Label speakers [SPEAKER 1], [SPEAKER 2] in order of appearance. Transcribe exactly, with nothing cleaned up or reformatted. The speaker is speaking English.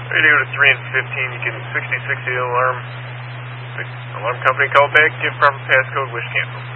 [SPEAKER 1] Radio to three and fifteen, you get sixty sixty alarm. The alarm company call back, give proper passcode, wish cancel.